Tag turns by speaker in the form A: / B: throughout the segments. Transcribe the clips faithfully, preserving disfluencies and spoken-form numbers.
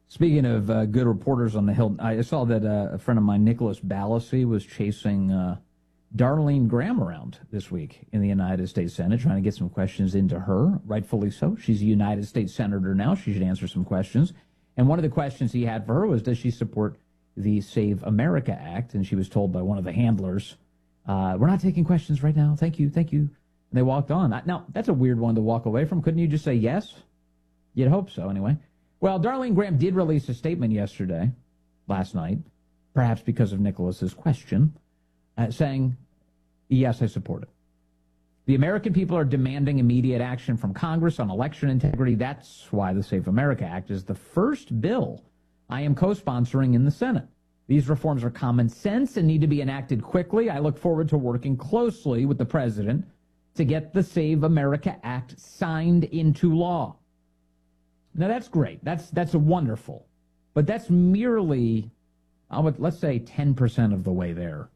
A: Speaking of uh, good reporters on the Hill, I saw that uh, a friend of mine, Nicholas Balassi, was chasing uh, Darlene Graham around this week in the United States Senate, trying to get some questions into her, rightfully so. She's a United States Senator now. She should answer some questions. And one of the questions he had for her was, does she support the Save America Act? And she was told by one of the handlers, uh, we're not taking questions right now. Thank you, thank you. And they walked on. Now, that's a weird one to walk away from. Couldn't you just say yes? You'd hope so, anyway. Well, Darlene Graham did release a statement yesterday, last night, perhaps because of Nicholas's question, uh, saying, yes, I support it. The American people are demanding immediate action from Congress on election integrity. That's why the Save America Act is the first bill I am co-sponsoring in the Senate. These reforms are common sense and need to be enacted quickly. I look forward to working closely with the president to get the Save America Act signed into law. Now, that's great. That's that's wonderful. But that's merely, I would, let's say, ten percent of the way there.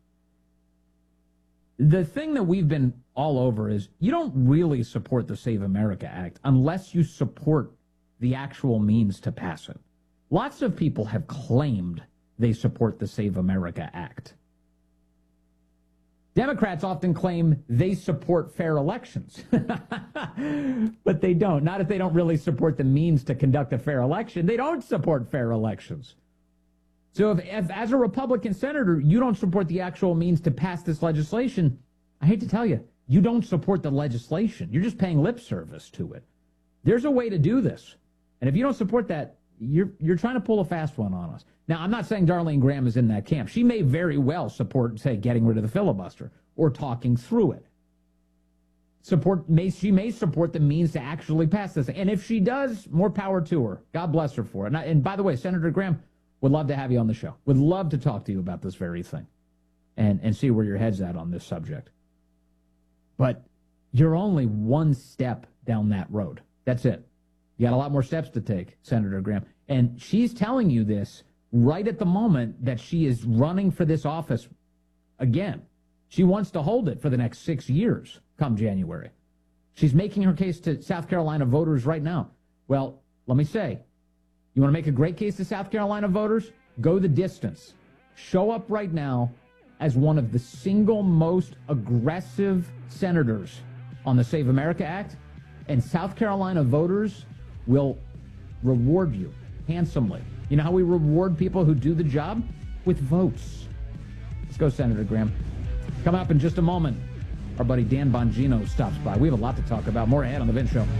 A: The thing that we've been all over is you don't really support the Save America Act unless you support the actual means to pass it. Lots of people have claimed they support the Save America Act. Democrats often claim they support fair elections, but they don't. Not if they don't really support the means to conduct a fair election. They don't support fair elections. So if, if as a Republican senator, you don't support the actual means to pass this legislation, I hate to tell you, you don't support the legislation. You're just paying lip service to it. There's a way to do this. And if you don't support that, you're you're trying to pull a fast one on us. Now, I'm not saying Darlene Graham is in that camp. She may very well support, say, getting rid of the filibuster or talking through it. Support may she may support the means to actually pass this. And if she does, more power to her. God bless her for it. And, I, and by the way, Senator Graham, would love to have you on the show. Would love to talk to you about this very thing and, and see where your head's at on this subject. But you're only one step down that road. That's it. You got a lot more steps to take, Senator Graham. And she's telling you this right at the moment that she is running for this office again. She wants to hold it for the next six years come January. She's making her case to South Carolina voters right now. Well, let me say, you want to make a great case to South Carolina voters? Go the distance. Show up right now as one of the single most aggressive senators on the Save America Act, and South Carolina voters will reward you handsomely. You know how we reward people who do the job? With votes. Let's go, Senator Graham. Coming up in just a moment, our buddy Dan Bongino stops by. We have a lot to talk about. More ahead on The Vince Show.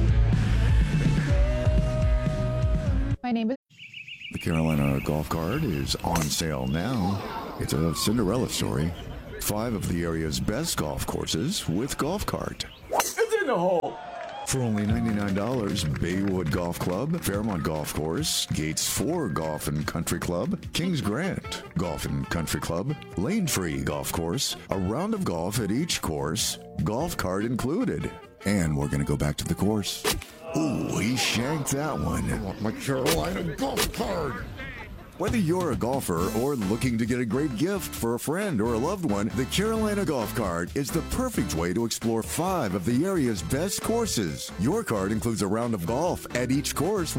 B: My name is...
C: The Carolina Golf Cart is on sale now. It's a Cinderella story. Five of the area's best golf courses with Golf Cart.
D: It's in the hole.
C: For only ninety-nine dollars, Baywood Golf Club, Fairmont Golf Course, Gates four Golf and Country Club, Kings Grant Golf and Country Club, Lane Tree Golf Course, a round of golf at each course, Golf Cart included. And we're going to go back to the course. Ooh, he shanked that one.
D: I want my Carolina Golf Cart.
C: Whether you're a golfer or looking to get a great gift for a friend or a loved one, the Carolina Golf Cart is the perfect way to explore five of the area's best courses. Your cart includes a round of golf at each course